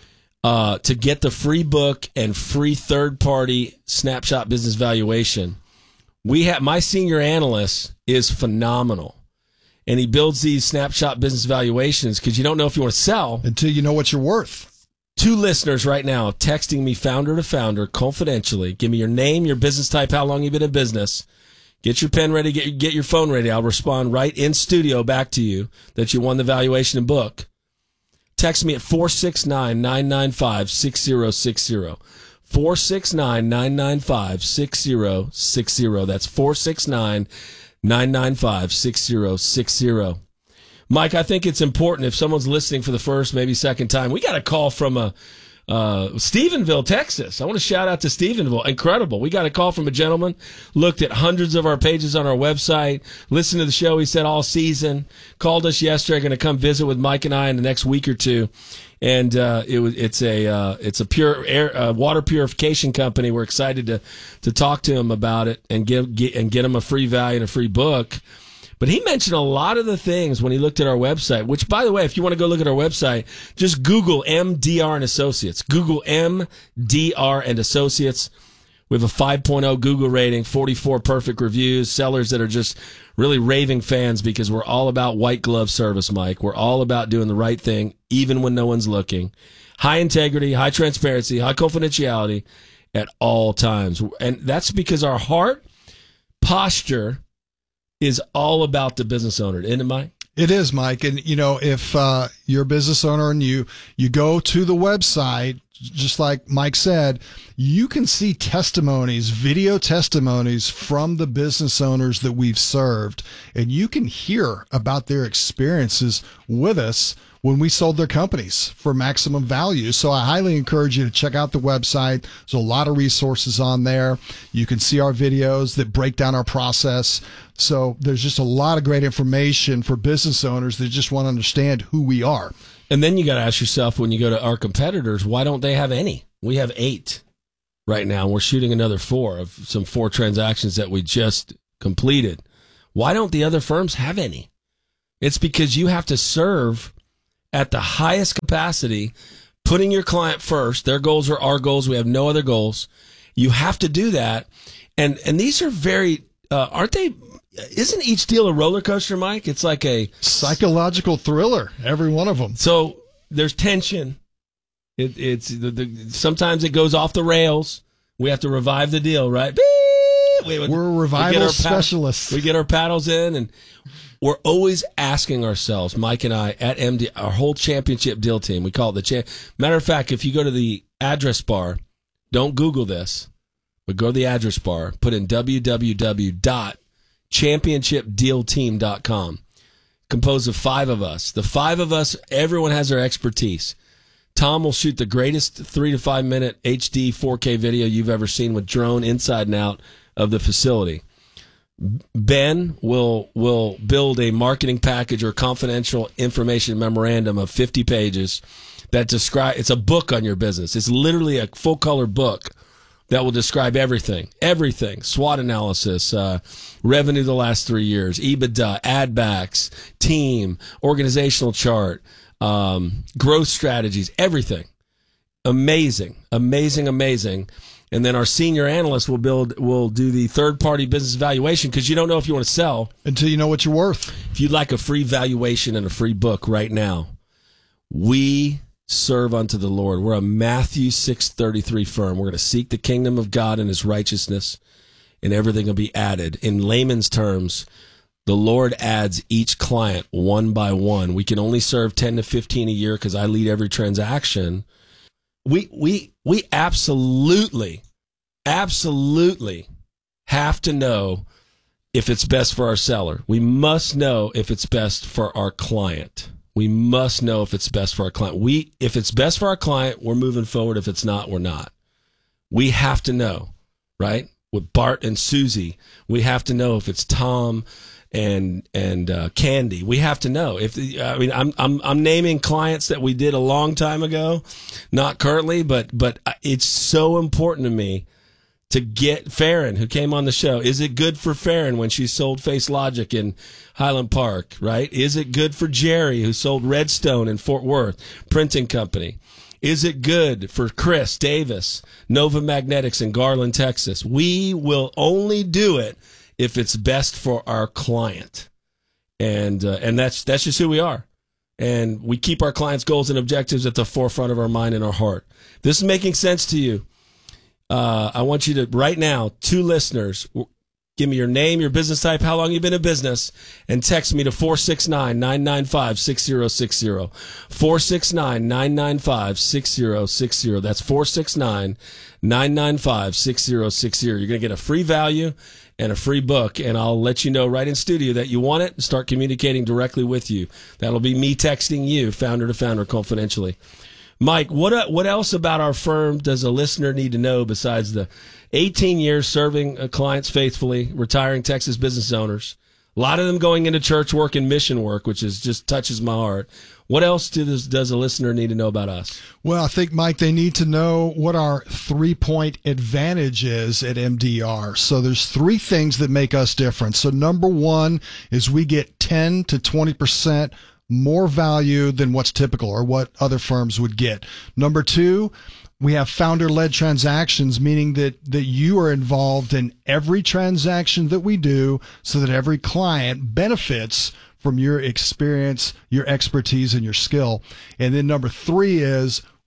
uh, to get the free book and free third-party snapshot business valuation, we have my senior analyst is phenomenal. And he builds these snapshot business valuations because you don't know if you want to sell until you know what you're worth. Two listeners right now texting me founder to founder confidentially. Give me your name, your business type, how long you've been in business. Get your pen ready, get, get your phone ready. I'll respond right in studio back to you that you won the valuation and book. Text me at four six nine, nine nine five, six zero six zero. four six nine, nine nine five, six zero six zero. That's four six nine, nine nine five, six zero six zero. Mike, I think it's important if someone's listening for the first, maybe second time. We got a call from a uh, Stephenville, Texas. I want to shout out to Stephenville. Incredible. We got a call from a gentleman, looked at hundreds of our pages on our website, listened to the show, he said, all season, called us yesterday, going to come visit with Mike and I in the next week or two. And uh, it was it's a uh, it's a pure air uh, water purification company. We're excited to to talk to him about it and give get, and get him a free value and a free book. But he mentioned a lot of the things when he looked at our website, which, by the way, if you want to go look at our website, just Google M D R and Associates. Google M D R and Associates. We have a five point oh Google rating, forty-four perfect reviews, sellers that are just really raving fans because we're all about white glove service, Mike. We're all about doing the right thing, even when no one's looking. High integrity, high transparency, high confidentiality at all times. And that's because our heart posture is all about the business owner, isn't it, Mike? It is, Mike. And, you know, if uh, you're a business owner and you, you go to the website, just like Mike said, you can see testimonies, video testimonies from the business owners that we've served, and you can hear about their experiences with us when we sold their companies for maximum value. So I highly encourage you to check out the website. There's a lot of resources on there. You can see our videos that break down our process. So there's just a lot of great information for business owners that just want to understand who we are. And then you got to ask yourself, when you go to our competitors, why don't they have any? We have eight right now. We're shooting another four of some four transactions that we just completed. Why don't the other firms have any? It's because you have to serve at the highest capacity, putting your client first. Their goals are our goals. We have no other goals. You have to do that. And and these are very, uh, aren't they, isn't each deal a roller coaster, Mike? It's like a psychological thriller, every one of them. So there's tension. It, it's the, the, sometimes it goes off the rails. We have to revive the deal, right? We, We're revival we specialists. We get our paddles in, and we're always asking ourselves, Mike and I, at M D, our whole championship deal team, we call it the champ. Matter of fact, if you go to the address bar, don't Google this, but go to the address bar, put in w w w dot championship deal team dot com. Composed of five of us. The five of us, everyone has their expertise. Tom will shoot the greatest three to five minute H D four K video you've ever seen with drone inside and out of the facility. Ben will will build a marketing package or confidential information memorandum of fifty pages that describe. It's a book on your business. It's literally a full color book that will describe everything, everything: SWOT analysis, uh, revenue the last three years, EBITDA, ad backs, team, organizational chart, um, growth strategies, everything. Amazing, amazing, amazing. And then our senior analyst will build, will do the third party business valuation, because you don't know if you want to sell until you know what you're worth. If you'd like a free valuation and a free book right now, we serve unto the Lord. We're a Matthew six thirty-three firm. We're going to seek the kingdom of God and his righteousness, and everything will be added. In layman's terms, the Lord adds each client one by one. We can only serve ten to fifteen a year because I lead every transaction. We we we absolutely, absolutely have to know if it's best for our seller. We must know if it's best for our client. We must know if it's best for our client. We if it's best for our client, we're moving forward. If it's not, we're not. We have to know, right? With Bart and Susie, we have to know if it's Tom and and uh, Candy. We have to know if the, I mean I'm I'm I'm naming clients that we did a long time ago, not currently, but but it's so important to me to get Farron, who came on the show. Is it good for Farron when she sold Face Logic in Highland Park, right? Is it good for Jerry, who sold Redstone in Fort Worth Printing Company? Is it good for Chris Davis, Nova Magnetics in Garland, Texas? We will only do it if it's best for our client. And uh, and that's that's just who we are. And we keep our clients' goals and objectives at the forefront of our mind and our heart. This is making sense to you. Uh, I want you to, right now, two listeners, give me your name, your business type, how long you've been in business, and text me to four six nine, nine nine five, six zero six zero. four six nine, nine nine five, six zero six zero. That's four six nine, nine nine five, six zero six zero. You're going to get a free value and a free book, and I'll let you know right in studio that you want it and start communicating directly with you. That'll be me texting you, founder to founder, confidentially. Mike, what what else about our firm does a listener need to know besides the eighteen years serving clients faithfully, retiring Texas business owners, a lot of them going into church work and mission work, which is just touches my heart. What else does, does a listener need to know about us? Well, I think, Mike, they need to know what our three-point advantage is at M D R. So there's three things that make us different. So number one is we get ten to twenty percent more value than what's typical or what other firms would get. Number two, we have founder-led transactions, meaning that, that you are involved in every transaction that we do so that every client benefits from your experience, your expertise, and your skill. And then number three is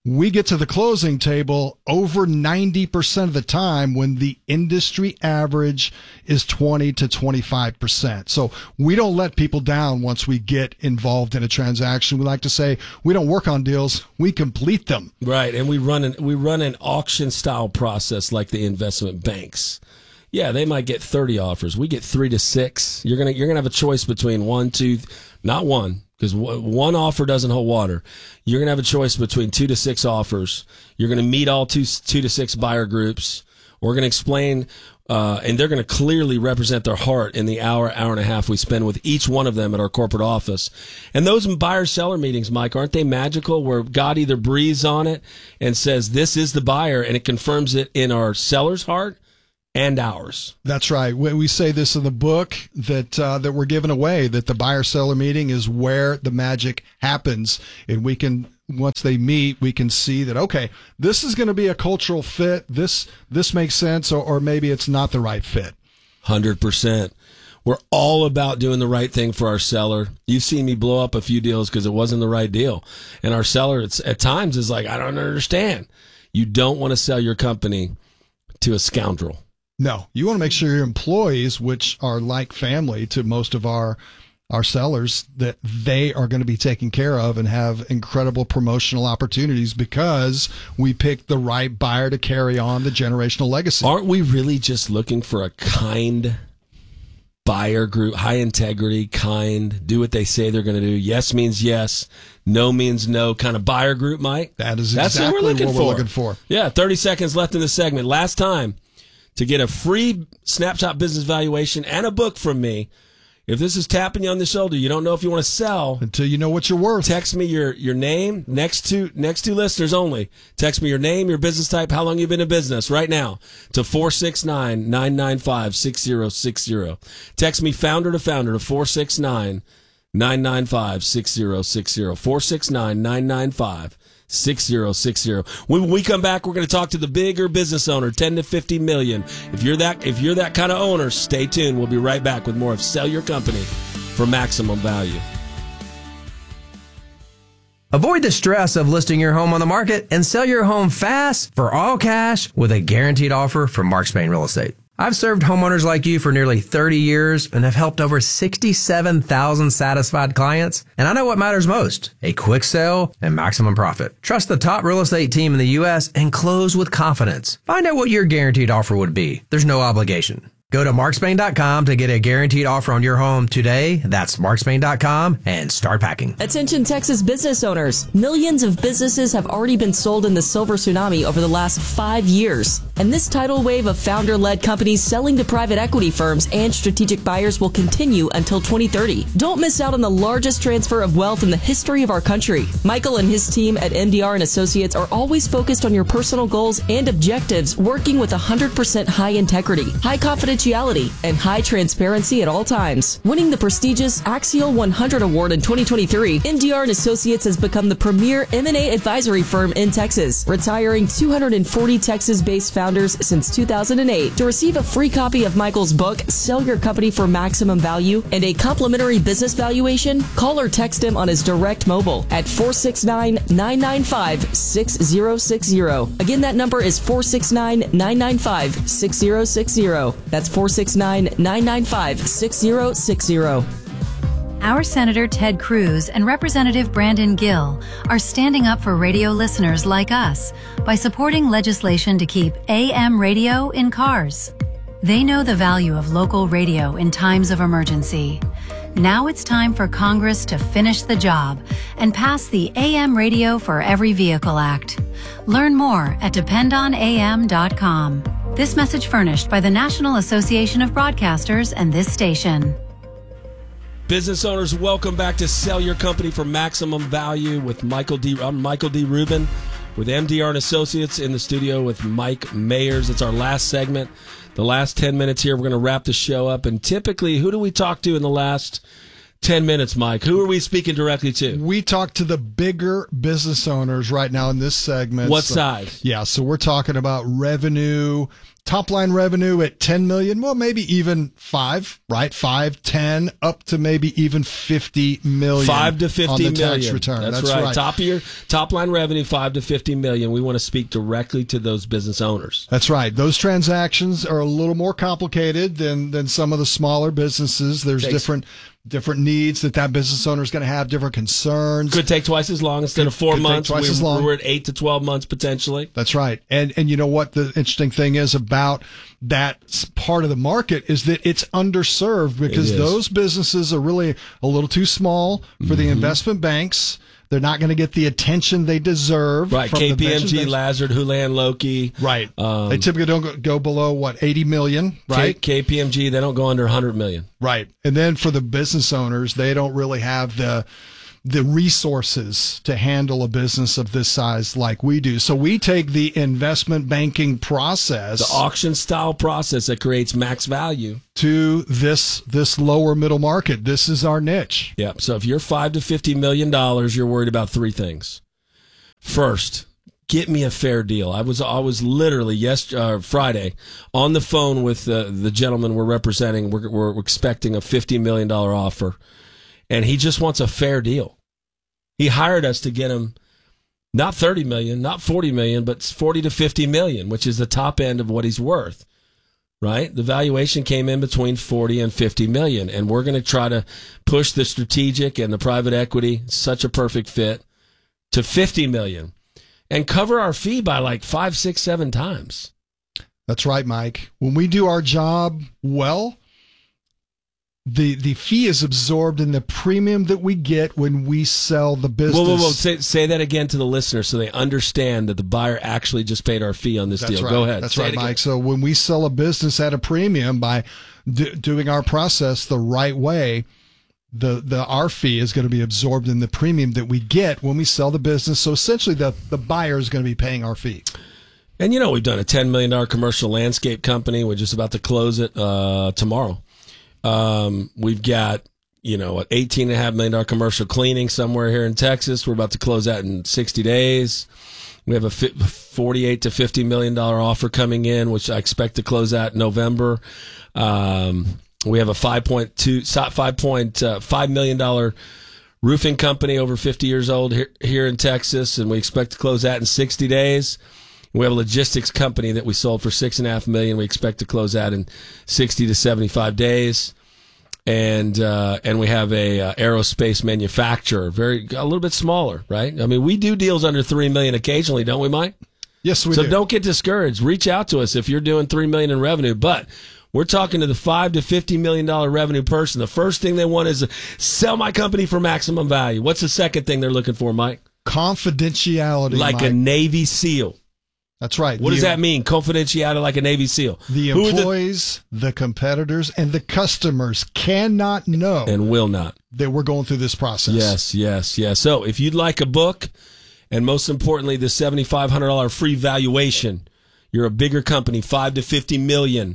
we get to the closing table over ninety percent of the time when the industry average is twenty to twenty-five percent. So we don't let people down once we get involved in a transaction. We like to say we don't work on deals, we complete them. Right, and we run an we run an auction style process like the investment banks. Yeah, they might get thirty offers. We get three to six. You're gonna you're gonna have a choice between one, two, not one. Because one offer doesn't hold water. You're going to have a choice between two to six offers. You're going to meet all two, two to six buyer groups. We're going to explain, uh, and they're going to clearly represent their heart in the hour, hour and a half we spend with each one of them at our corporate office. And those buyer-seller meetings, Mike, aren't they magical, where God either breathes on it and says, this is the buyer, and it confirms it in our seller's heart and ours. That's right. We, we say this in the book that uh, that we're giving away, that the buyer-seller meeting is where the magic happens. And we can, once they meet, we can see that, okay, this is going to be a cultural fit. This this makes sense, or, or maybe it's not the right fit. one hundred percent. We're all about doing the right thing for our seller. You've seen me blow up a few deals because it wasn't the right deal. And our seller, it's, at times, is like, I don't understand. You don't want to sell your company to a scoundrel. No, you want to make sure your employees, which are like family to most of our our sellers, that they are going to be taken care of and have incredible promotional opportunities because we picked the right buyer to carry on the generational legacy. Aren't we really just looking for a kind buyer group, high integrity, kind, do what they say they're going to do? Yes means yes, no means no kind of buyer group, Mike? That is That's exactly what we're looking what for. we're looking for. Yeah, thirty seconds left in the segment. Last time. To get a free snapshot business valuation and a book from me. If this is tapping you on the shoulder, you don't know if you want to sell until you know what you're worth. Text me your, your name, next two next two listeners only. Text me your name, your business type, how long you've been in business right now to four six nine, nine nine five, six zero six zero. Text me founder to founder to four six nine, nine nine five, six zero six zero. four six nine, nine nine five, six zero six zero. When we come back, we're going to talk to the bigger business owner, ten to fifty million. If you're that, if you're that kind of owner, stay tuned. We'll be right back with more of Sell Your Company for Maximum Value. Avoid the stress of listing your home on the market and sell your home fast for all cash with a guaranteed offer from Mark Spain Real Estate. I've served homeowners like you for nearly thirty years and have helped over sixty-seven thousand satisfied clients. And I know what matters most, a quick sale and maximum profit. Trust the top real estate team in the U S and close with confidence. Find out what your guaranteed offer would be. There's no obligation. Go to mark spain dot com to get a guaranteed offer on your home today. That's mark spain dot com and start packing. Attention Texas business owners. Millions of businesses have already been sold in the silver tsunami over the last five years. And this tidal wave of founder-led companies selling to private equity firms and strategic buyers will continue until twenty thirty. Don't miss out on the largest transfer of wealth in the history of our country. Michael and his team at M D R and Associates are always focused on your personal goals and objectives, working with one hundred percent high integrity, high confidentiality, and high transparency at all times. Winning the prestigious Axial one hundred Award in twenty twenty-three, M D R and Associates has become the premier M and A advisory firm in Texas, retiring two hundred forty Texas-based founders since two thousand eight. To receive a free copy of Michael's book, Sell Your Company for Maximum Value, and a complimentary business valuation, call or text him on his direct mobile at four six nine, nine nine five, six zero six zero. Again, that number is four six nine, nine nine five, six zero six zero. That's four six nine, nine nine five, six zero six zero. Our Senator Ted Cruz and Representative Brandon Gill are standing up for radio listeners like us by supporting legislation to keep A M radio in cars. They know the value of local radio in times of emergency. Now it's time for Congress to finish the job and pass the A M Radio for Every Vehicle Act. Learn more at depend on A M dot com. This message furnished by the National Association of Broadcasters and this station. Business owners, welcome back to Sell Your Company for Maximum Value with Michael D. I'm Michael D. Rubin with M D R and Associates in the studio with Mike Mayers. It's our last segment. The last ten minutes here, we're going to wrap the show up. And typically, who do we talk to in the last ten minutes, Mike. Who are we speaking directly to? We talk to the bigger business owners right now in this segment. What so, size? Yeah, so we're talking about revenue, top line revenue at ten million, well, maybe even five, right? Five, ten, up to maybe even fifty million. Five to fifty on the million. tax return. That's, That's right. right. Top of your top line revenue, five to fifty million. We want to speak directly to those business owners. That's right. Those transactions are a little more complicated than than some of the smaller businesses. There's Takes- different different needs that that business owner is going to have, different concerns. Could take twice as long instead Could- of four could take months. twice we, as long. We're at eight to twelve months potentially. That's right. And and you know what the interesting thing is about that s- part of the market is that it's underserved because It is. those businesses are really a little too small for the investment banks. They're not going to get the attention they deserve. Right. from K the P M pension G, banks. Lazard, Houlihan Lokey. Right. Um, They typically don't go, go below what eighty million, right? K- KPMG, they don't go under one hundred million. Right. And then for the business owners, they don't really have the the resources to handle a business of this size like we do. So we take the investment banking process, The auction style process that creates max value. to this this lower middle market. This is our niche. Yep. So if you're five to fifty million dollars, you're worried about three things. First, get me a fair deal. I was I was literally yes uh, Friday on the phone with uh, the gentleman we're representing. We're, we're expecting a fifty million dollar offer, and he just wants a fair deal. He hired us to get him not thirty million, not forty million, but forty to fifty million, which is the top end of what he's worth. Right? The valuation came in between forty and fifty million, and we're going to try to push the strategic and the private equity, such a perfect fit, to fifty million and cover our fee by like five, six, seven times. That's right, Mike. When we do our job well, the the fee is absorbed in the premium that we get when we sell the business. Whoa, whoa, whoa. Say, say that again to the listener so they understand that the buyer actually just paid our fee on this That's deal. right. Go ahead. That's Say right, it again. Mike. So when we sell a business at a premium by do, doing our process the right way, the, the our fee is going to be absorbed in the premium that we get when we sell the business. So essentially, the, the buyer is going to be paying our fee. And you know, we've done a ten million dollars commercial landscape company. We're just about to close it uh, tomorrow. Um, we've got, you know, an eighteen point five million dollars commercial cleaning somewhere here in Texas. We're about to close that in sixty days. We have a forty-eight to fifty million dollars offer coming in, which I expect to close out in November. Um, we have a five point two, five point five million dollars roofing company over fifty years old here, here in Texas, and we expect to close that in sixty days. We have a logistics company that we sold for six and a half million. We expect to close that in sixty to seventy-five days. And, uh, and we have a, uh, aerospace manufacturer, very, a little bit smaller, right? I mean, we do deals under three million occasionally, don't we, Mike? Yes, we so do. So don't get discouraged. Reach out to us if you're doing three million in revenue, but we're talking to the five to fifty million dollar revenue person. The first thing they want is to sell my company for maximum value. What's the second thing they're looking for, Mike? Confidentiality. Like Mike. a Navy SEAL. That's right. What The- does that mean? Confidentiality like a Navy SEAL. The Who are employees, the, the competitors, and the customers cannot know and will not that we're going through this process. Yes, yes, yes. So if you'd like a book, and most importantly, the seventy-five hundred dollars free valuation, you're a bigger company, five to fifty million.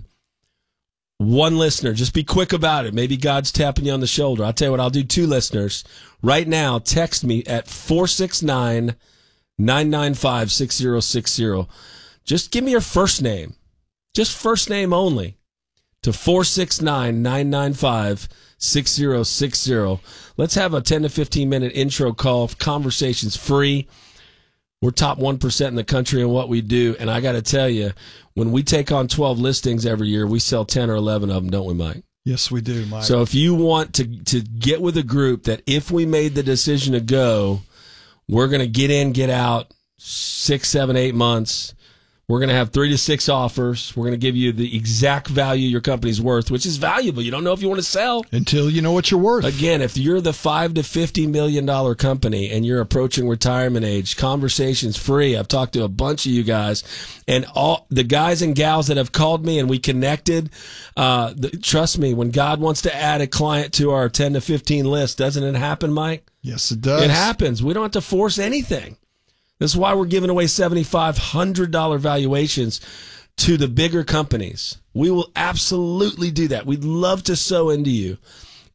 One listener, just be quick about it. Maybe God's tapping you on the shoulder. I'll tell you what, I'll do two listeners. Right now, text me at four six nine, nine nine five, six zero six zero. Just give me your first name. Just first name only to four six nine, nine nine five, six zero six zero. Let's have a ten to fifteen minute intro call. Conversation's free. We're top one percent in the country in what we do. And I got to tell you, when we take on twelve listings every year, we sell ten or eleven of them, don't we, Mike? Yes, we do, Mike. So if you want to, to get with a group that if we made the decision to go, we're going to get in, get out, six, seven, eight months. We're going to have three to six offers. We're going to give you the exact value your company's worth, which is valuable. You don't know if you want to sell until you know what you're worth. Again, if you're the five to fifty million dollar company and you're approaching retirement age, conversation's free. I've talked to a bunch of you guys, and all the guys and gals that have called me and we connected. Uh, the, trust me, when God wants to add a client to our ten to fifteen list, doesn't it happen, Mike? Yes, it does. It happens. We don't have to force anything. This is why we're giving away seventy-five hundred dollars valuations to the bigger companies. We will absolutely do that. We'd love to sow into you.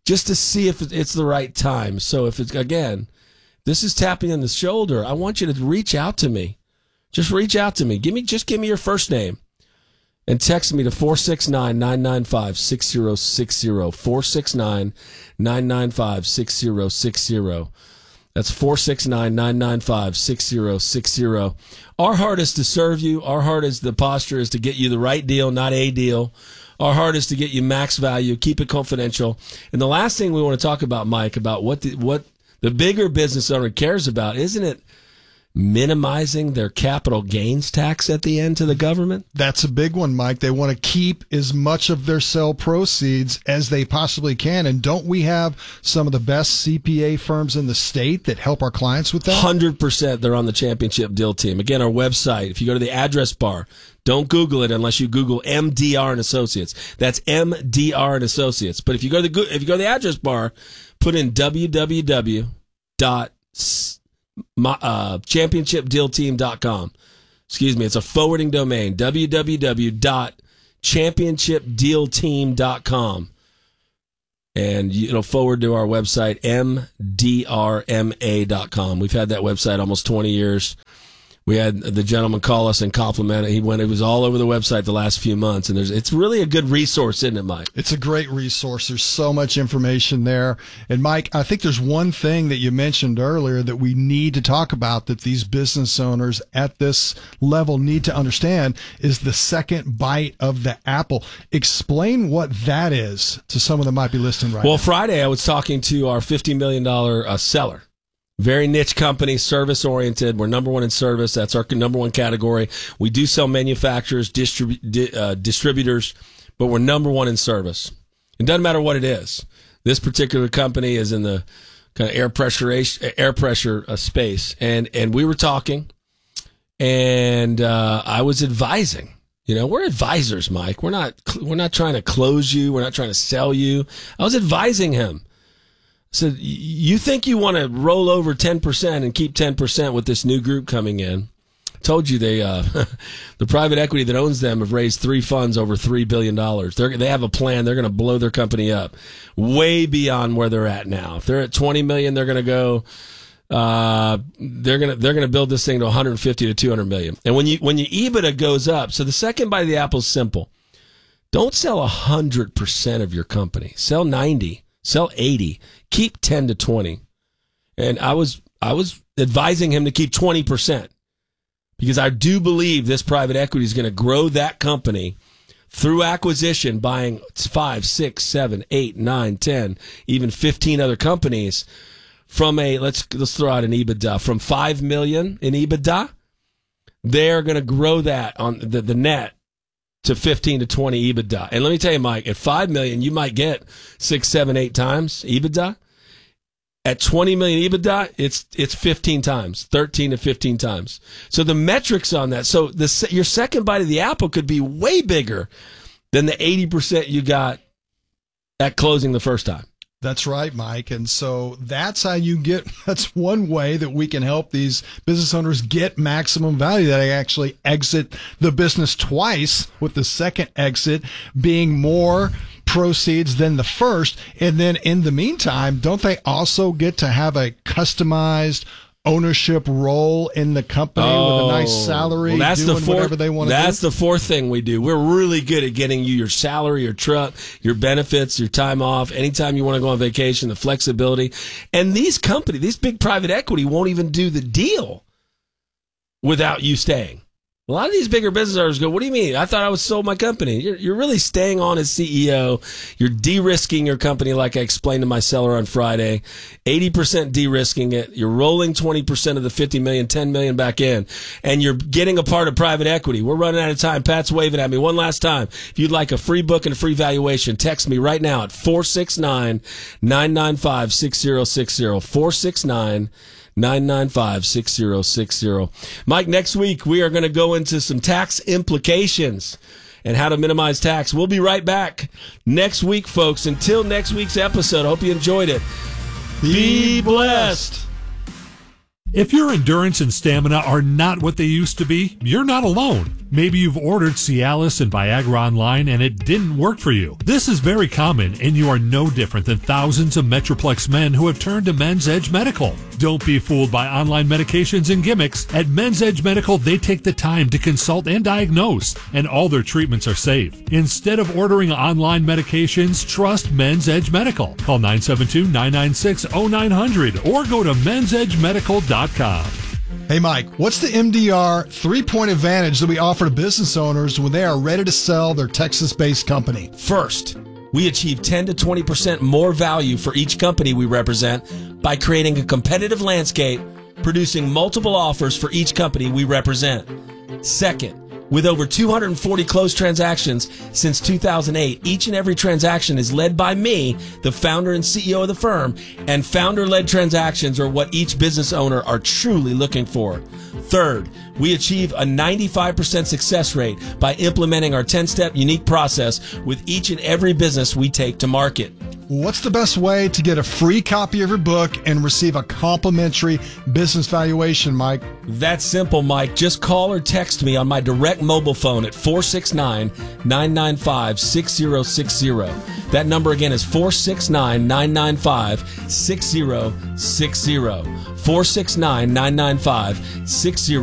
just to see if it's the right time. So if it's, again, this is tapping on the shoulder, I want you to reach out to me. Just reach out to me. Give me, just give me your first name and text me to four six nine, nine nine five, six zero six zero. four six nine, nine nine five, six zero six zero. That's four six nine, nine nine five, six zero six zero. Our heart is to serve you. Our heart is, the posture is to get you the right deal, not a deal. Our heart is to get you max value. Keep it confidential. And the last thing we want to talk about, Mike, about what the, what the bigger business owner cares about, isn't it minimizing their capital gains tax at the end to the government? That's a big one, Mike. They want to keep as much of their sale proceeds as they possibly can. And don't we have some of the best C P A firms in the state that help our clients with that? one hundred percent. They're on the Championship Deal team. Again, our website, if you go to the address bar, don't Google it unless you Google M D R and Associates. That's M D R and Associates. But if you go to the, if you go to the address bar, put in w w w dot championship deal team dot com. Excuse me, it's a forwarding domain. w w w dot championship deal team dot com. And it'll forward to our website, m d r m a dot com. We've had that website almost twenty years. We had the gentleman call us and compliment it. He went, it was all over the website the last few months, and there's, it's really a good resource, isn't it, Mike? It's a great resource. There's so much information there. And Mike, I think there's one thing that you mentioned earlier that we need to talk about that these business owners at this level need to understand is the second bite of the apple. Explain what that is to someone that might be listening right well, now. Well, Friday I was talking to our fifty million dollars uh, seller. Very niche company, service oriented. We're number one in service. That's our number one category. We do sell manufacturers, distribu- di- uh, distributors, but we're number one in service. It doesn't matter what it is. This particular company is in the kind of air pressure air pressure uh, space, and and we were talking, and uh, I was advising. You know, we're advisors, Mike. We're not we're not trying to close you. We're not trying to sell you. I was advising him. So you think you want to roll over ten percent and keep ten percent with this new group coming in? Told you they, uh, the private equity that owns them have raised three funds over three billion dollars. They're, they have a plan. They're going to blow their company up way beyond where they're at now. If they're at twenty million, they're going to go, uh, they're going to, they're going to build this thing to one hundred fifty to two hundred million. And when you, when your EBITDA goes up, so the second bite of the apple is simple. Don't sell one hundred percent of your company. Sell ninety. Sell eighty. Keep ten to twenty. And I was I was advising him to keep twenty percent because I do believe this private equity is going to grow that company through acquisition, buying five, six, seven, eight, nine, ten, even fifteen other companies from a, let's let's throw out an EBITDA, from five million in EBITDA. They're going to grow that on the, the net to fifteen to twenty EBITDA. And let me tell you, Mike, at five million, you might get six, seven, eight times EBITDA. At twenty million EBITDA, it's it's fifteen times, thirteen to fifteen times. So the metrics on that, so the your second bite of the apple could be way bigger than the eighty percent you got at closing the first time. That's right, Mike. And so that's how you get, that's one way that we can help these business owners get maximum value, that they actually exit the business twice, with the second exit being more proceeds than the first. And then in the meantime, don't they also get to have a customized ownership role in the company oh, with a nice salary, well, that's doing the fourth, whatever they want to do? That's the fourth thing we do. We're really good at getting you your salary, your truck, your benefits, your time off, anytime you want to go on vacation, the flexibility. And these companies, these big private equity won't even do the deal without you staying. A lot of these bigger business owners go, what do you mean? I thought I was sold my company. You're, you're really staying on as C E O. You're de-risking your company like I explained to my seller on Friday. eighty percent de-risking it. You're rolling twenty percent of the fifty million, ten million back in. And you're getting a part of private equity. We're running out of time. Pat's waving at me one last time. If you'd like a free book and a free valuation, text me right now at four six nine, nine nine five, six zero six zero. four six nine, nine nine five, six zero six zero. Mike, next week we are going to go into some tax implications and how to minimize tax. We'll be right back next week, folks. Until next week's episode, I hope you enjoyed it. Be blessed. If your endurance and stamina are not what they used to be, you're not alone. Maybe you've ordered Cialis and Viagra online and it didn't work for you. This is very common, and you are no different than thousands of Metroplex men who have turned to Men's Edge Medical. Don't be fooled by online medications and gimmicks. At Men's Edge Medical, they take the time to consult and diagnose, and all their treatments are safe. Instead of ordering online medications, trust Men's Edge Medical. Call nine seven two, nine nine six, zero nine zero zero or go to men's edge medical dot com. Hey, Mike, what's the M D R three-point advantage that we offer to business owners when they are ready to sell their Texas-based company? First, we achieve ten to twenty percent more value for each company we represent by creating a competitive landscape, producing multiple offers for each company we represent. Second, with over two hundred forty closed transactions since two thousand eight, each and every transaction is led by me, the founder and C E O of the firm, and founder-led transactions are what each business owner are truly looking for. Third, we achieve a ninety-five percent success rate by implementing our ten-step unique process with each and every business we take to market. What's the best way to get a free copy of your book and receive a complimentary business valuation, Mike? That's simple, Mike. Just call or text me on my direct mobile phone at four six nine, nine nine five, six zero six zero. That number again is four six nine, nine nine five, six zero six zero. four six nine, nine nine five, six zero